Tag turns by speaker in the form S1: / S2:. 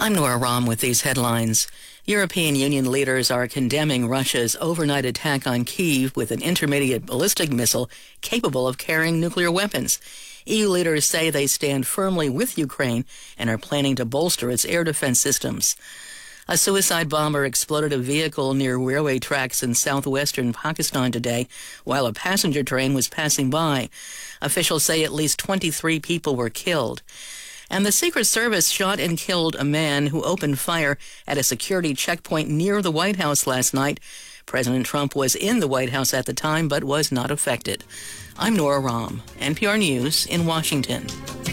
S1: I'm Nora Rahm with these headlines. European Union leaders are condemning Russia's overnight attack on Kyiv with an intermediate ballistic missile capable of carrying nuclear weapons. EU leaders say they stand firmly with Ukraine and are planning to bolster its air defense systems. A suicide bomber exploded a vehicle near railway tracks in southwestern Pakistan today while a passenger train was passing by. Officials say at least 23 people were killed. And the Secret Service shot and killed a man who opened fire at a security checkpoint near the White House last night. President Trump was in the White House at the time but was not affected. I'm Nora Rahm, NPR News in Washington.